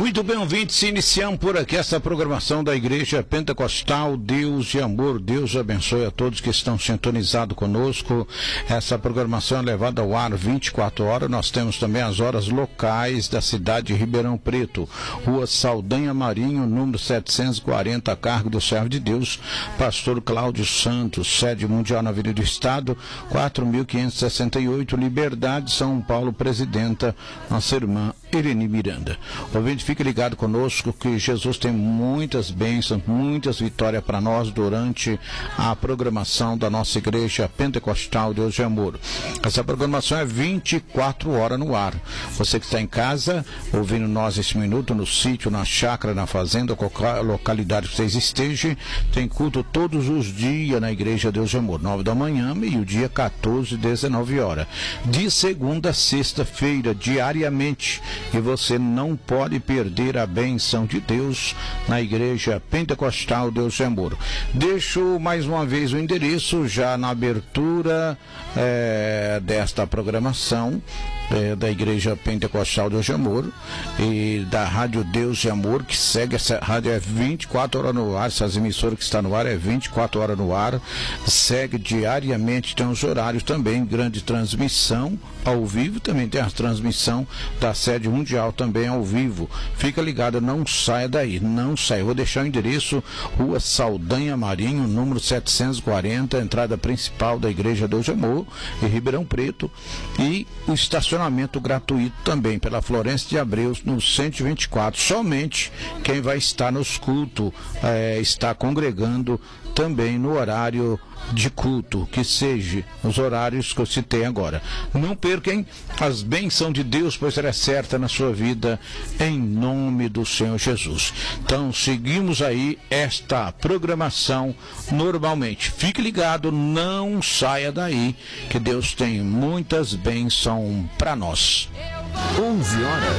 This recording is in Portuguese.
Muito bem, ouvintes, iniciamos por aqui essa programação da Igreja Pentecostal Deus de Amor. Deus abençoe a todos que estão sintonizados conosco. Essa programação é levada ao ar 24 horas. Nós temos também as horas locais da cidade de Ribeirão Preto, Rua Saldanha Marinho, número 740, a cargo do servo de Deus, pastor Cláudio Santos, sede mundial na Avenida do Estado, 4.568, Liberdade, São Paulo, presidenta, nossa irmã Irene Miranda. Ouvinte, fique ligado conosco que Jesus tem muitas bênçãos, muitas vitórias para nós durante a programação da nossa Igreja Pentecostal Deus de Amor. Essa programação é 24 horas no ar. Você que está em casa, ouvindo nós esse minuto, no sítio, na chácara, na fazenda, qualquer localidade que vocês estejam, tem culto todos os dias na Igreja Deus de Amor, 9 da manhã, meio-dia, 14, 19 horas. De segunda a sexta-feira, diariamente. E você não pode perder a benção de Deus na Igreja Pentecostal Deus de Amor. Deixo mais uma vez o endereço já na abertura desta programação da Igreja Pentecostal Deus de Amor e da Rádio Deus de Amor, que segue. Essa rádio é 24 horas no ar, essas emissoras que estão no ar é 24 horas no ar, segue diariamente, tem os horários também, grande transmissão ao vivo, também tem a transmissão da sede mundial também ao vivo. Fica ligado, não saia daí, não saia. Vou deixar o endereço, Rua Saldanha Marinho, número 740, entrada principal da Igreja Deus de Amor, em Ribeirão Preto, e o estacionamento gratuito também pela Florêncio de Abreu, no 124. Somente quem vai estar nos cultos, está congregando também no horário de culto, que seja os horários que eu citei agora. Não percam as bênçãos de Deus, pois será certa na sua vida, em nome do Senhor Jesus. Então, seguimos aí esta programação normalmente. Fique ligado, não saia daí, que Deus tem muitas bênçãos para nós. 11 horas